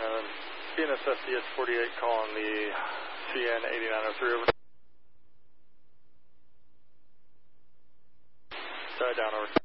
PNSS DS48 calling the CN 8903 over. Side down over.